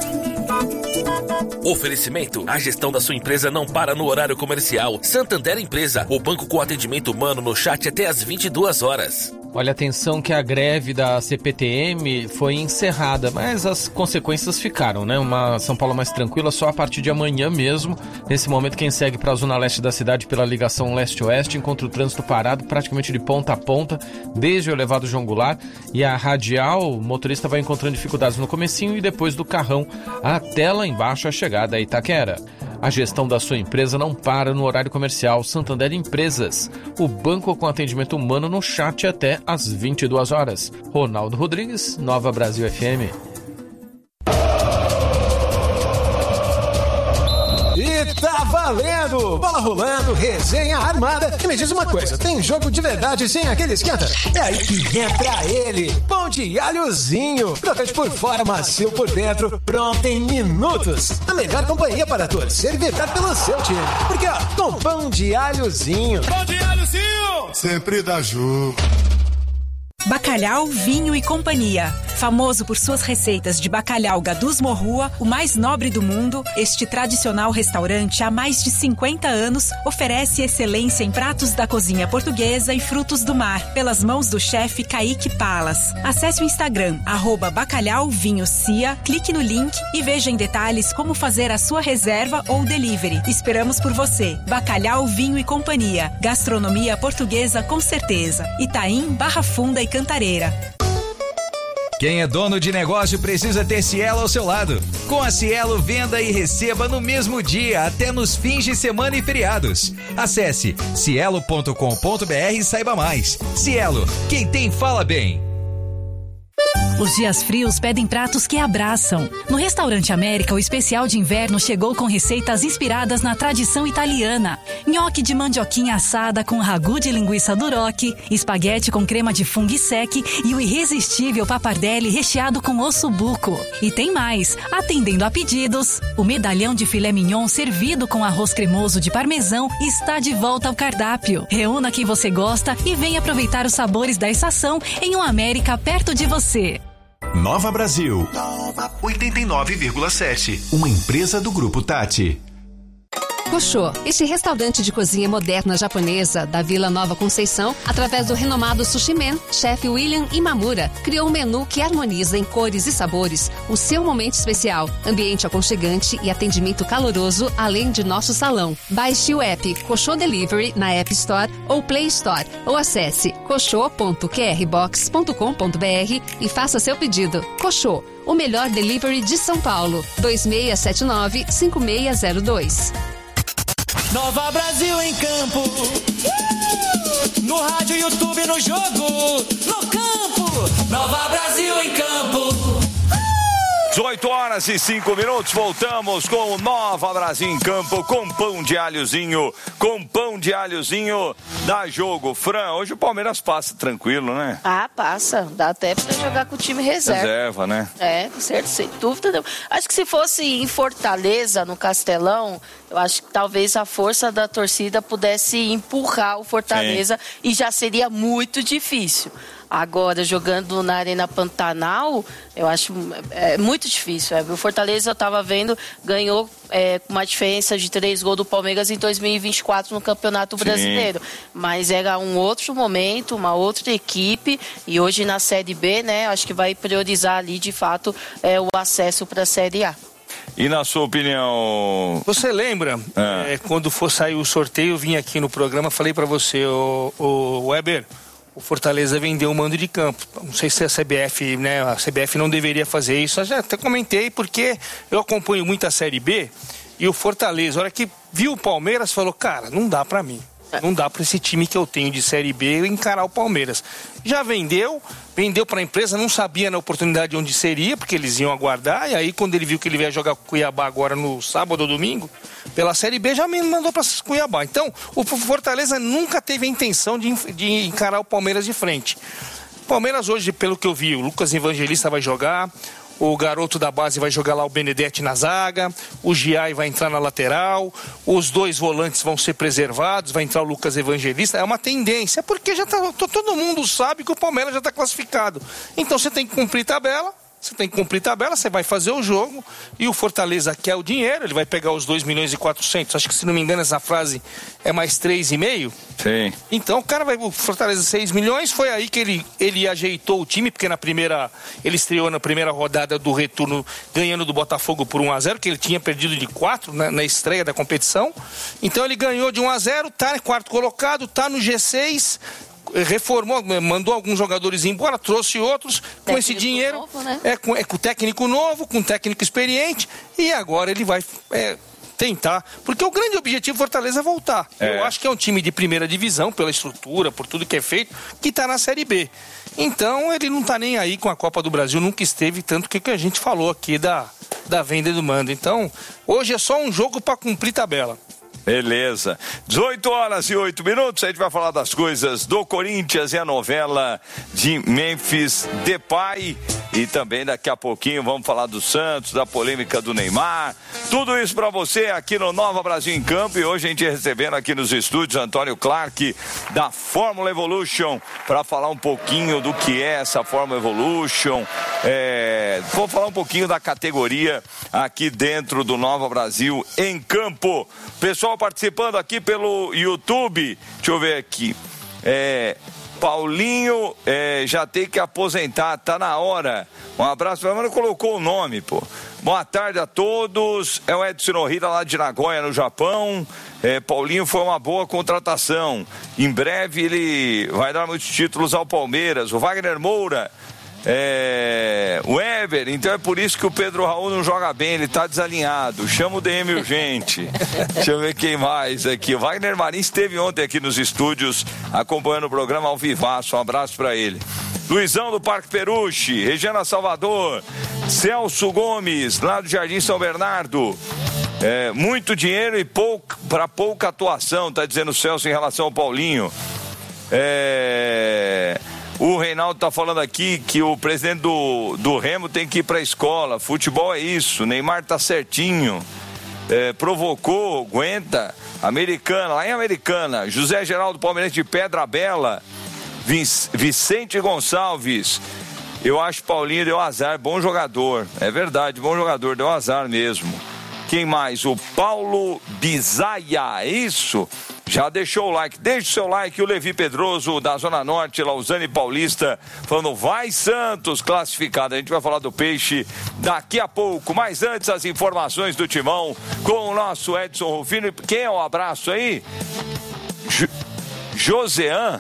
Oferecimento: a gestão da sua empresa não para no horário comercial. Santander Empresa, o banco com atendimento humano no chat até às 22 horas. Olha, atenção que a greve da CPTM foi encerrada, mas as consequências ficaram, né? Uma São Paulo mais tranquila só a partir de amanhã mesmo. Nesse momento, quem segue para a zona leste da cidade pela ligação leste-oeste encontra o trânsito parado praticamente de ponta a ponta, desde o elevado João Goulart e a radial. O motorista vai encontrando dificuldades no comecinho e depois do Carrão até lá embaixo a chegada a Itaquera. A gestão da sua empresa não para no horário comercial. Santander Empresas, o banco com atendimento humano no chat até às 22 horas. Ronaldo Rodrigues, Nova Brasil FM. E tá valendo! Bola rolando, resenha armada. E me diz uma coisa, tem jogo de verdade sem aquele esquenta? É aí que entra ele, pão de alhozinho. Crocante por fora, macio por dentro, pronto em minutos. A melhor companhia para torcer e vibrar pelo seu time. Porque ó, com pão de alhozinho. Pão de alhozinho! Sempre dá jogo. Bacalhau, Vinho e Companhia. Famoso por suas receitas de bacalhau Gadus Morrua, o mais nobre do mundo, este tradicional restaurante há mais de 50 anos oferece excelência em pratos da cozinha portuguesa e frutos do mar, pelas mãos do chefe Kaique Palas. Acesse o Instagram, @bacalhauvinhocia, clique no link e veja em detalhes como fazer a sua reserva ou delivery. Esperamos por você. Bacalhau, Vinho e Companhia. Gastronomia portuguesa com certeza. Itaim, Barra Funda e Cantareira. Quem é dono de negócio precisa ter Cielo ao seu lado. Com a Cielo, venda e receba no mesmo dia, até nos fins de semana e feriados. Acesse cielo.com.br e saiba mais. Cielo, quem tem fala bem. Os dias frios pedem pratos que abraçam. No Restaurante América, o especial de inverno chegou com receitas inspiradas na tradição italiana. Nhoque de mandioquinha assada com ragu de linguiça duroc, espaguete com crema de fungo sec e o irresistível pappardelle recheado com ossobuco. E tem mais, atendendo a pedidos, o medalhão de filé mignon servido com arroz cremoso de parmesão está de volta ao cardápio. Reúna quem você gosta e venha aproveitar os sabores da estação em um América perto de você. Nova Brasil 89,7, uma empresa do Grupo Tati. Koshô, este restaurante de cozinha moderna japonesa da Vila Nova Conceição, através do renomado Sushi Man, chefe William Imamura, criou um menu que harmoniza em cores e sabores o seu momento especial, ambiente aconchegante e atendimento caloroso, além de nosso salão. Baixe o app Koshô Delivery na App Store ou Play Store, ou acesse koshô.qrbox.com.br e faça seu pedido. Koshô, o melhor delivery de São Paulo, 2679-5602. Nova Brasil em campo, no rádio, YouTube, no jogo, no campo. Nova Brasil em campo. 18 horas e 5 minutos, voltamos com o Nova Brasil em campo, com pão de alhozinho, dá jogo. Fran, hoje o Palmeiras passa tranquilo, né? Ah, passa, dá até pra jogar com o time reserva. Né? É, certo, sem dúvida. Acho que se fosse em Fortaleza, no Castelão, eu acho que talvez a força da torcida pudesse empurrar o Fortaleza. Sim. E já seria muito difícil. Agora, jogando na Arena Pantanal, eu acho muito difícil. O Fortaleza, eu estava vendo, ganhou com uma diferença de 3 gols do Palmeiras em 2024 no Campeonato Brasileiro. Mas era um outro momento, uma outra equipe. E hoje na Série B, né, acho que vai priorizar ali, de fato, o acesso para a Série A. E na sua opinião... Você lembra, quando for sair o sorteio, eu vim aqui no programa, falei para você, o Weber... O Fortaleza vendeu o mando de campo. Não sei se a CBF, né? A CBF não deveria fazer isso. Eu já até comentei, porque eu acompanho muito a Série B e o Fortaleza, a hora que viu o Palmeiras, falou, cara, não dá pra mim. Não dá pra esse time que eu tenho de Série B encarar o Palmeiras. Já vendeu pra empresa, não sabia na oportunidade onde seria, porque eles iam aguardar, e aí quando ele viu que ele ia jogar com o Cuiabá agora no sábado ou domingo, pela Série B, já me mandou pra Cuiabá. Então, o Fortaleza nunca teve a intenção de encarar o Palmeiras de frente. O Palmeiras hoje, pelo que eu vi, o Lucas Evangelista vai jogar, o garoto da base vai jogar lá o Benedetti na zaga, o Giai vai entrar na lateral, os 2 volantes vão ser preservados, vai entrar o Lucas Evangelista. É uma tendência, porque já todo mundo sabe que o Palmeiras já está classificado. Então você tem que cumprir tabela. Você vai fazer o jogo e o Fortaleza quer o dinheiro, ele vai pegar os 2.400.000, acho que, se não me engano, essa frase é mais 3,5. Sim. Então o Fortaleza 6 milhões, foi aí que ele ajeitou o time, porque ele estreou na primeira rodada do retorno ganhando do Botafogo por 1-0, que ele tinha perdido de 4 na estreia da competição. Então ele ganhou de 1-0, tá quarto colocado, tá no G6, reformou, mandou alguns jogadores embora, trouxe outros com esse dinheiro, novo, né? com técnico novo, com técnico experiente, e agora ele vai tentar, porque o grande objetivo do Fortaleza é voltar. Eu acho que é um time de primeira divisão, pela estrutura, por tudo que é feito, que está na Série B. Então ele não está nem aí com a Copa do Brasil, nunca esteve, tanto que a gente falou aqui da venda e do mando. Então, hoje é só um jogo para cumprir tabela. Beleza. 18h08, a gente vai falar das coisas do Corinthians e a novela de Memphis Depay. E também daqui a pouquinho vamos falar do Santos, da polêmica do Neymar. Tudo isso pra você aqui no Nova Brasil em Campo. E hoje a gente recebendo aqui nos estúdios Antônio Clark da Fórmula Evolution para falar um pouquinho do que é essa Fórmula Evolution. Vou falar um pouquinho da categoria aqui dentro do Nova Brasil em Campo. Pessoal participando aqui pelo YouTube, deixa eu ver aqui. Paulinho já tem que aposentar, tá na hora. Um abraço, mas não colocou o nome, pô. Boa tarde a todos. É o Edson Norrida lá de Nagoya, no Japão. Paulinho foi uma boa contratação. Em breve ele vai dar muitos títulos ao Palmeiras. O Wagner Moura. O Weber, então é por isso que o Pedro Raul não joga bem, ele tá desalinhado. Chama o DM urgente. Deixa eu ver quem mais aqui. O Wagner Marins esteve ontem aqui nos estúdios acompanhando o programa ao vivaço. Um abraço pra ele. Luizão do Parque Peruche, Regina Salvador, Celso Gomes, lá do Jardim São Bernardo. Muito dinheiro e para pouca atuação, tá dizendo o Celso em relação ao Paulinho. O Reinaldo tá falando aqui que o presidente do Remo tem que ir pra escola. Futebol é isso. Neymar tá certinho. Provocou, aguenta. Americana, lá em Americana. José Geraldo Palmeirense de Pedra Bela. Vicente Gonçalves. Eu acho que Paulinho deu azar. Bom jogador. É verdade, bom jogador. Deu azar mesmo. Quem mais? O Paulo Bizaia. Isso. Já deixou o like, deixa o seu like. O Levi Pedroso da Zona Norte, Lausanne Paulista, falando vai Santos, classificado. A gente vai falar do Peixe daqui a pouco, mas antes as informações do Timão com o nosso Edson Rufino. Quem é o abraço aí? Josean,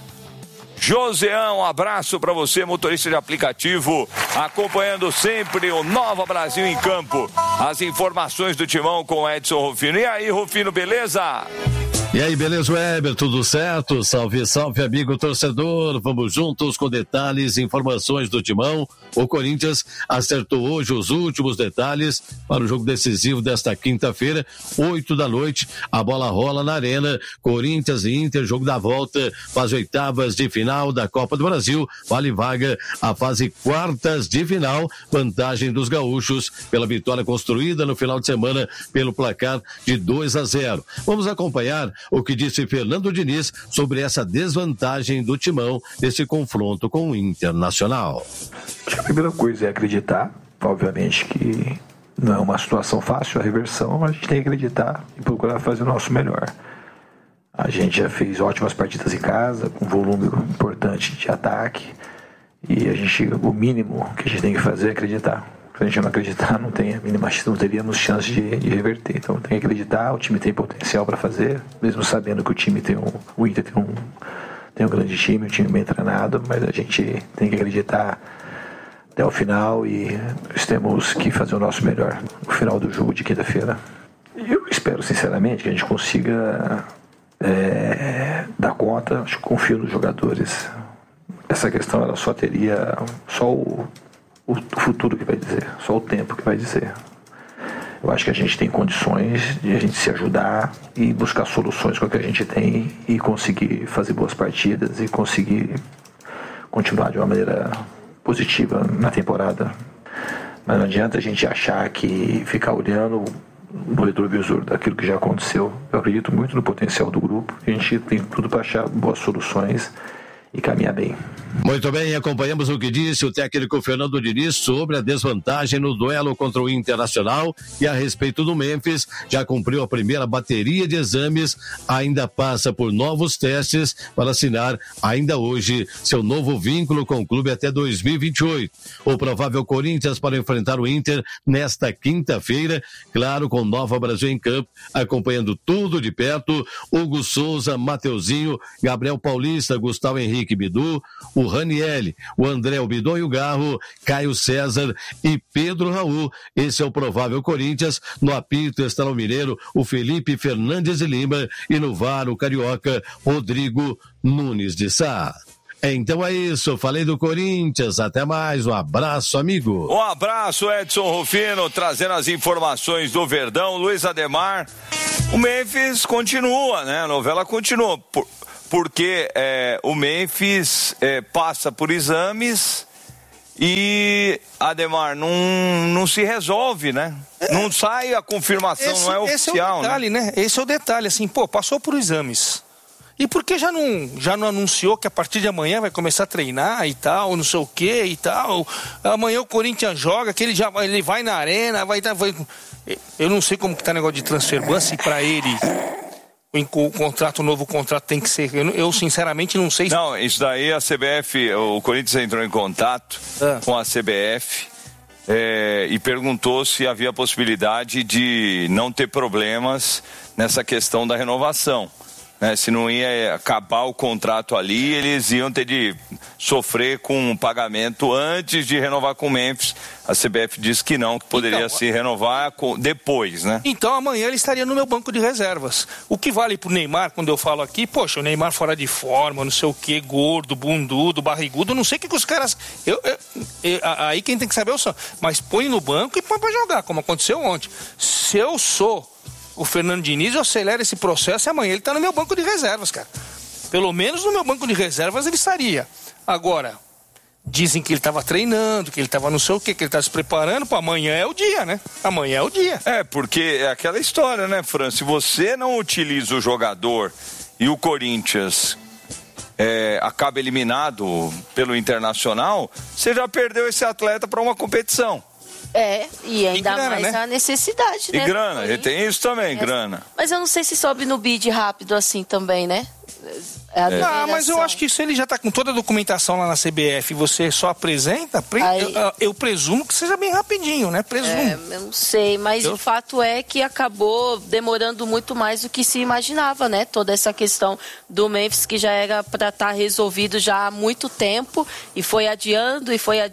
um abraço para você, motorista de aplicativo, acompanhando sempre o Nova Brasil em Campo. As informações do Timão com o Edson Rufino. E aí, Rufino, beleza? E aí, beleza, Weber? Tudo certo? Salve, salve, amigo torcedor. Vamos juntos com detalhes e informações do Timão. O Corinthians acertou hoje os últimos detalhes para o jogo decisivo desta quinta-feira, 20h. A bola rola na Arena. Corinthians e Inter, jogo da volta, fase oitavas de final da Copa do Brasil. Vale vaga a fase quartas de final. Vantagem dos gaúchos pela vitória construída no final de semana pelo placar de 2-0. Vamos acompanhar o que disse Fernando Diniz sobre essa desvantagem do Timão nesse confronto com o Internacional. Acho que a primeira coisa é acreditar, obviamente que não é uma situação fácil a reversão, mas a gente tem que acreditar e procurar fazer o nosso melhor. A gente já fez ótimas partidas em casa, com volume importante de ataque, e o mínimo que a gente tem que fazer é acreditar. Se a gente não acreditar, não teríamos chance de reverter. Então tem que acreditar, o time tem potencial para fazer, mesmo sabendo que o Inter tem um grande time, um time bem treinado, mas a gente tem que acreditar até o final e nós temos que fazer o nosso melhor no final do jogo de quinta-feira. E eu espero sinceramente que a gente consiga dar conta, acho que confio nos jogadores. Essa questão ela só teria o futuro que vai dizer, só o tempo que vai dizer. Eu acho que a gente tem condições de a gente se ajudar e buscar soluções com o que a gente tem e conseguir fazer boas partidas e conseguir continuar de uma maneira positiva na temporada. Mas não adianta a gente achar que ficar olhando no retrovisor daquilo que já aconteceu. Eu acredito muito no potencial do grupo. A gente tem tudo para achar boas soluções e caminhar bem. Muito bem, acompanhamos o que disse o técnico Fernando Diniz sobre a desvantagem no duelo contra o Internacional e a respeito do Memphis, já cumpriu a primeira bateria de exames, ainda passa por novos testes para assinar ainda hoje seu novo vínculo com o clube até 2028. O provável Corinthians para enfrentar o Inter nesta quinta-feira, claro, com Nova Brasil em Campo, acompanhando tudo de perto, Hugo Souza, Mateuzinho, Gabriel Paulista, Gustavo Henrique Bidu, o o Raniel, o André Obidonho Garro, Caio César e Pedro Raul. Esse é o provável Corinthians. No apito estará o mineiro, o Felipe Fernandes de Lima, e no VAR o carioca Rodrigo Nunes de Sá. Então é isso, falei do Corinthians, até mais, um abraço, amigo. Um abraço, Edson Rufino, trazendo as informações do Verdão. Luiz Ademar, o Memphis continua, né? A novela continua, porque o Memphis passa por exames e, Ademar, não se resolve, né? Não sai a confirmação, não é oficial, esse é o detalhe, né? Esse é o detalhe, assim, passou por exames. E por que já não anunciou que a partir de amanhã vai começar a treinar e tal, não sei o que e tal? Amanhã o Corinthians joga, que ele vai na arena, eu não sei como que tá o negócio de transfer ban, se pra ele o novo contrato tem que ser, eu sinceramente não sei. Não, isso daí a CBF, o Corinthians entrou em contato com a CBF e perguntou se havia possibilidade de não ter problemas nessa questão da renovação. Se não ia acabar o contrato ali, eles iam ter de sofrer com um pagamento antes de renovar com o Memphis. A CBF disse que não, que poderia se renovar depois, né? Então amanhã ele estaria no meu banco de reservas. O que vale pro Neymar, quando eu falo aqui, poxa, o Neymar fora de forma, não sei o que, gordo, bundudo, barrigudo, não sei o que os caras... aí quem tem que saber é o som. Mas põe no banco e põe pra jogar, como aconteceu ontem. Se eu sou o Fernando Diniz, eu acelero esse processo e amanhã ele está no meu banco de reservas, cara. Pelo menos no meu banco de reservas ele estaria. Agora, dizem que ele estava treinando, que ele estava não sei o que ele está se preparando, para amanhã é o dia, né? Amanhã é o dia. Porque é aquela história, né, Fran? Se você não utiliza o jogador e o Corinthians acaba eliminado pelo Internacional, você já perdeu esse atleta para uma competição. E ainda grana, mais né? A necessidade, né? E grana, ele tem isso também, grana. Mas eu não sei se sobe no bid rápido assim também, né? Mas eu acho que se ele já está com toda a documentação lá na CBF e você só apresenta, eu presumo que seja bem rapidinho, né? Eu não sei, mas o fato é que acabou demorando muito mais do que se imaginava, né? Toda essa questão do Memphis, que já era para estar resolvido já há muito tempo, e foi adiando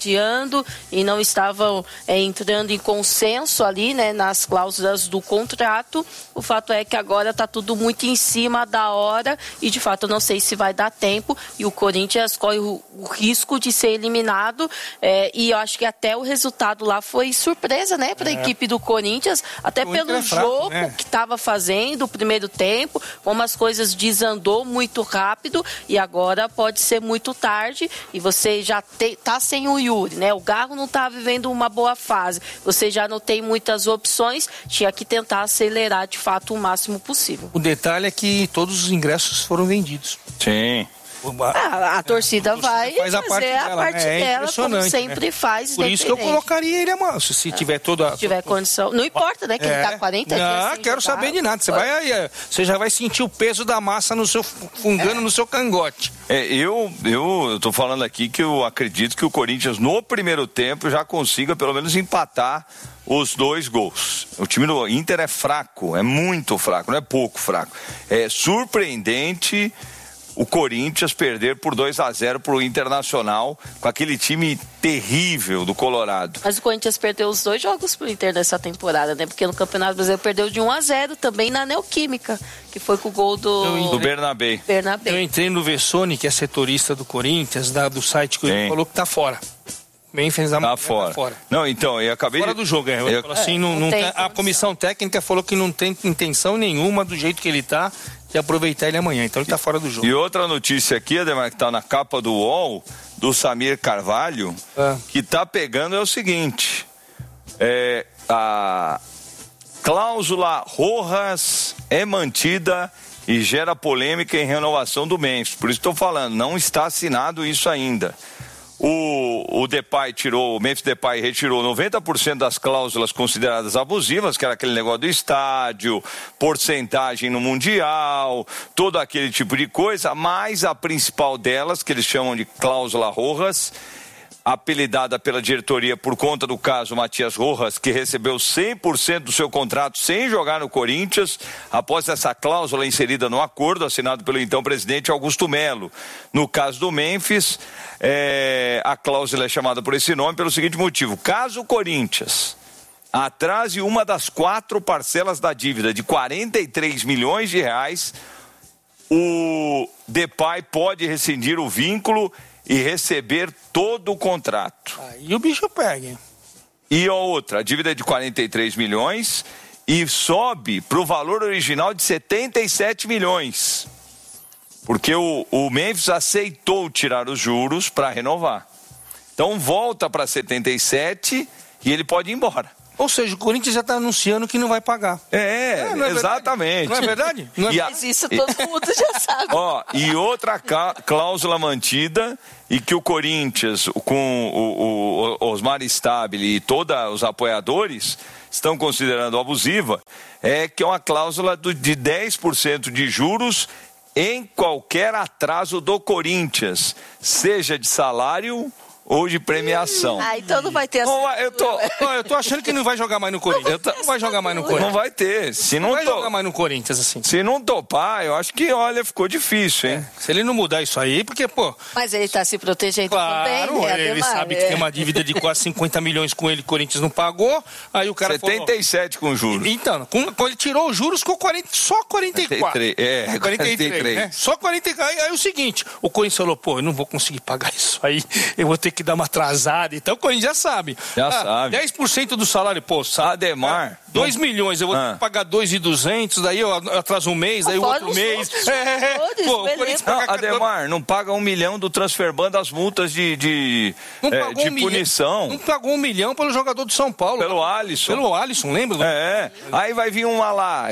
e não estavam entrando em consenso ali, né? Nas cláusulas do contrato. O fato é que agora está tudo muito em cima da hora e, de fato, eu não sei se vai dar tempo, e o Corinthians corre o risco de ser eliminado, e eu acho que até o resultado lá foi surpresa, né, para a equipe do Corinthians, até pelo jogo que estava fazendo o primeiro tempo, como as coisas desandou muito rápido, e agora pode ser muito tarde, e você já tá sem o Yuri, né, o Garro não tá vivendo uma boa fase, você já não tem muitas opções, tinha que tentar acelerar de fato o máximo possível. O detalhe é que todos os ingressos foram vendidos. Sim. A torcida vai faz a parte dela, dela, como sempre faz. Por isso que eu colocaria ele a mão, se tiver toda... Se tiver condição. Não importa, né, que ele tá 40 dias sem quero jogar. Saber de nada. Você já vai sentir o peso da massa fungando no seu cangote. Eu tô falando aqui que eu acredito que o Corinthians no primeiro tempo já consiga pelo menos empatar os 2 gols. O time do Inter é fraco, é muito fraco, não é pouco fraco. É surpreendente o Corinthians perder por 2-0 pro Internacional, com aquele time terrível do Colorado. Mas o Corinthians perdeu os 2 jogos pro Inter dessa temporada, né? Porque no Campeonato Brasileiro perdeu de 1-0 também na Neoquímica, que foi com o gol do Bernabé. Eu entrei no Vessone, que é setorista do Corinthians, do site que ele falou que tá fora. Bem fez tá fora. Não, então, eu acabei fora do jogo, assim, não tem, a comissão técnica falou que não tem intenção nenhuma do jeito que ele tá de aproveitar ele amanhã, então ele tá fora do jogo. E outra notícia aqui, Ademar, que tá na capa do UOL, do Samir Carvalho, que tá pegando é o seguinte, a cláusula Rojas é mantida e gera polêmica em renovação do Memphis, por isso estou falando, não está assinado isso ainda. O Memphis Depay retirou 90% das cláusulas consideradas abusivas, que era aquele negócio do estádio, porcentagem no Mundial, todo aquele tipo de coisa, mas a principal delas, que eles chamam de cláusula Rojas, apelidada pela diretoria por conta do caso Matias Rojas, que recebeu 100% do seu contrato sem jogar no Corinthians, após essa cláusula inserida no acordo assinado pelo então presidente Augusto Melo. No caso do Memphis, a cláusula é chamada por esse nome pelo seguinte motivo: caso o Corinthians atrase uma das 4 parcelas da dívida de 43 milhões de reais, o Depay pode rescindir o vínculo e receber todo o contrato. Aí o bicho pega. E a outra, a dívida é de 43 milhões e sobe para o valor original de 77 milhões. Porque o Memphis aceitou tirar os juros para renovar. Então volta para 77 e ele pode ir embora. Ou seja, o Corinthians já está anunciando que não vai pagar. Não é Verdade? exatamente. Não é verdade? Mas isso todo mundo já sabe. E outra cláusula mantida, e que o Corinthians, com o Osmar Stabile e todos os apoiadores estão considerando abusiva, é que é uma cláusula de 10% de juros em qualquer atraso do Corinthians, seja de salário ou de premiação. Então não vai ter essa. Eu tô achando que não vai jogar mais no Corinthians. Não vai jogar mais no Corinthians. Não vai ter. Não vai jogar mais no Corinthians, assim. Se não topar, eu acho que, ficou difícil, hein? Se ele não mudar isso aí, porque, Mas ele tá se protegendo também, né, Ademar? Ele sabe que tem uma dívida de quase 50 milhões com ele, o Corinthians não pagou, aí o cara 77 com juros. Então, quando ele tirou os juros, ficou só 44. 43. Né? Só 43. Aí o seguinte, o Corinthians falou, eu não vou conseguir pagar isso aí, eu vou ter que dar uma atrasada. Então o Corinthians já sabe. Sabe. 10% do salário, Ademar. 2 milhões, eu vou ter que pagar 2.200, daí eu atraso um mês, daí o outro mês. O Corinthians Ademar, não paga 1 milhão do Transferban das multas de punição. Não pagou 1 milhão pelo jogador do São Paulo. Pelo Alisson. Lembra? Aí vai vir uma lá,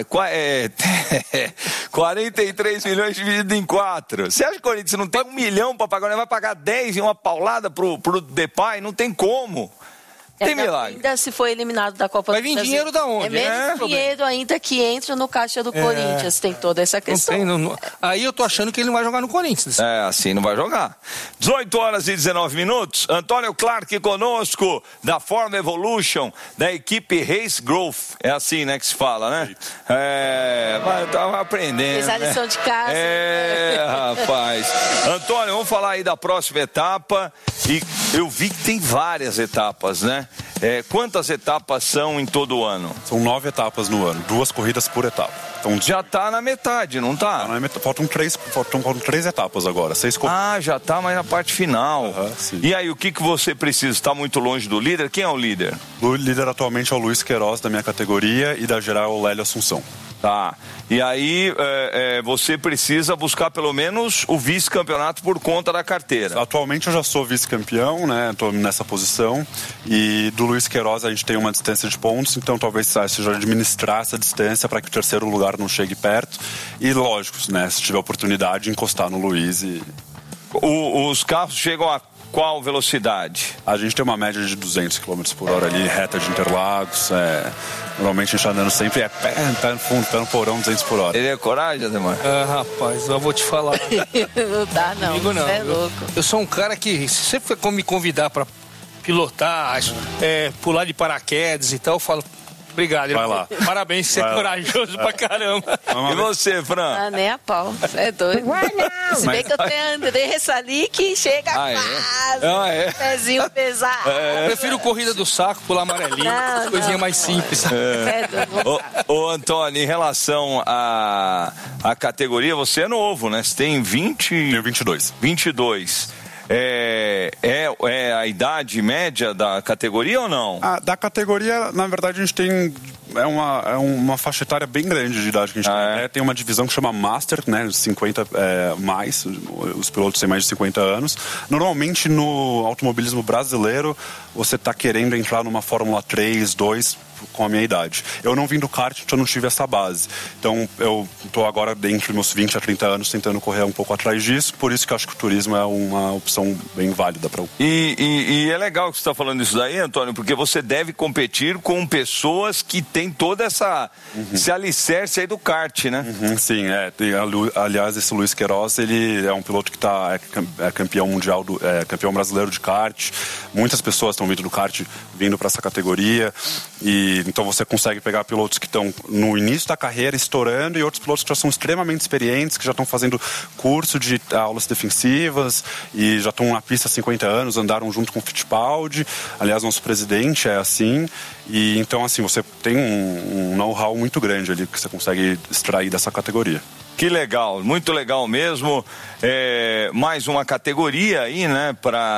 43 milhões dividido em 4. Você acha que o Corinthians não tem 1 milhão para pagar? Vai pagar 10 e uma paulada pro Depay? Não tem como. Tem milagre. Ainda se foi eliminado da Copa do Brasil. Vai vir dinheiro da onde? É menos dinheiro ainda que entra no caixa do Corinthians. Tem toda essa questão. Aí eu tô achando que ele não vai jogar no Corinthians. Assim não vai jogar. 18 horas e 19 minutos. Antônio Clark conosco, da Forma Evolution, da equipe Race Growth. É assim, né, que se fala, né? Tava aprendendo. Fez a lição de casa. Rapaz. Antônio, vamos falar aí da próxima etapa. E eu vi que tem várias etapas, né? Quantas etapas são em todo o ano? São 9 etapas no ano, 2 corridas por etapa. Então, já tá na metade, não tá? Faltam 3 etapas agora, 6 corridas. Já tá mais na parte final. E aí, o que você precisa? Está muito longe do líder? Quem é o líder? O líder atualmente é o Luiz Queiroz, da minha categoria, e da geral o Lélio Assunção. Tá. E aí você precisa buscar pelo menos o vice-campeonato por conta da carteira. Atualmente eu já sou vice-campeão, né? Estou nessa posição. E do Luiz Queiroz a gente tem uma distância de pontos, então talvez seja administrar essa distância para que o terceiro lugar não chegue perto. E lógico, né? Se tiver oportunidade, encostar no Luiz e... Os carros chegam a qual velocidade? A gente tem uma média de 200 km por hora ali, reta de Interlagos. Normalmente a gente tá andando sempre pé no fundo, pé no porão, 200 por hora. Ele é coragem, Ademar? Rapaz, eu vou te falar. Não dá, não. Comigo, não. Você é louco. Eu sou um cara que, se você for me convidar para pilotar, pular de paraquedas e tal, eu falo... Obrigado, vai lá. Parabéns, você é corajoso pra caramba. E você, Fran? Nem a pau, você é doido. Se bem que eu tenho Andressa ali que chega quase. Pezinho pesado. Eu prefiro corrida do saco, pular amarelinho, coisinha mais simples. Ô, Antônio, em relação à categoria, você é novo, né? Você tem 20... Tenho 22. 22. É a idade média da categoria ou não? Da categoria, na verdade, a gente tem uma faixa etária bem grande de idade que a gente tem. Tem uma divisão que chama Master, né? 50 mais, os pilotos têm mais de 50 anos. Normalmente no automobilismo brasileiro, você está querendo entrar numa Fórmula 3, 2, com a minha idade. Eu não vim do kart, então eu não tive essa base. Então eu tô agora dentro dos meus 20 a 30 anos tentando correr um pouco atrás disso, por isso que eu acho que o turismo é uma opção bem válida para o... E é legal que você está falando isso daí, Antônio, porque você deve competir com pessoas que têm toda esse alicerce aí do kart, né? Sim, aliás, esse Luiz Queiroz, ele é um piloto que é campeão mundial, campeão brasileiro de kart. Muitas pessoas estão vindo do kart, vindo para essa categoria, e então você consegue pegar pilotos que estão no início da carreira estourando e outros pilotos que já são extremamente experientes, que já estão fazendo curso de aulas defensivas e já estão na pista há 50 anos, andaram junto com o Fittipaldi. Aliás, nosso presidente é assim. E então, assim, você tem um know-how muito grande ali que você consegue extrair dessa categoria. Que legal, muito legal mesmo. Mais uma categoria aí, né,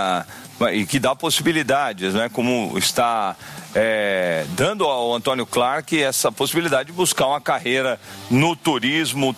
e que dá possibilidades, né, como está dando ao Antônio Clark essa possibilidade de buscar uma carreira no turismo,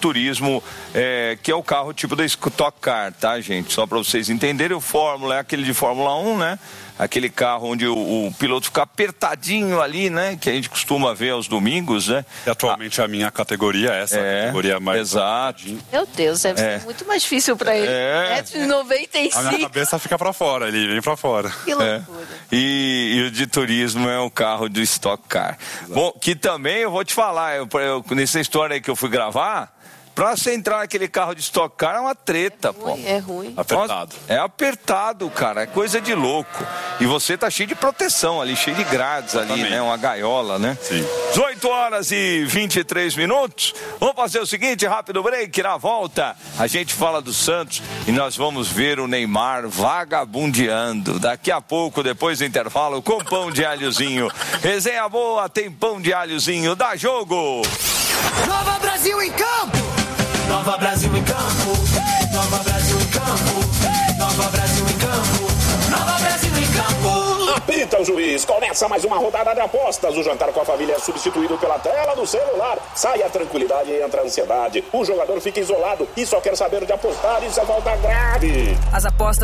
que é o carro tipo da Stock Car, tá, gente? Só para vocês entenderem, o Fórmula é aquele de Fórmula 1, né? Aquele carro onde o piloto fica apertadinho ali, né? Que a gente costuma ver aos domingos, né? E atualmente a minha categoria é essa, categoria mais... Exato. Meu Deus, deve ser muito mais difícil pra ele. 1,95 m. A minha cabeça fica pra fora, ele vem pra fora. Que loucura. E o de turismo é o carro do Stock Car. Bom, que também eu vou te falar, nessa história aí que eu fui gravar, pra você entrar naquele carro de Stock Car é uma treta, pô. É ruim. Apertado. É apertado, cara. É coisa de louco. E você tá cheio de proteção ali, cheio de grades ali, né? Uma gaiola, né? Sim. 18 horas e 23 minutos. Vamos fazer o seguinte, rápido break. Na volta, a gente fala do Santos e nós vamos ver o Neymar vagabundeando. Daqui a pouco, depois do intervalo, com pão de alhozinho. Resenha boa, tem pão de alhozinho. Dá jogo! Nova Brasil em campo! Nova Brasil em campo, Nova Brasil em campo, Nova Brasil em campo, Nova Brasil em campo. Apita o juiz, começa mais uma rodada de apostas. O jantar com a família é substituído pela tela do celular. Sai a tranquilidade e entra a ansiedade. O jogador fica isolado e só quer saber de apostar, isso é falta grave. As apostas